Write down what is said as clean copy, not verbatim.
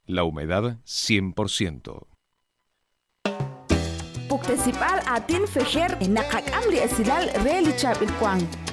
La humedad 100%. Puktesipal atin fejer nakak amli esilal reli chap il kwang.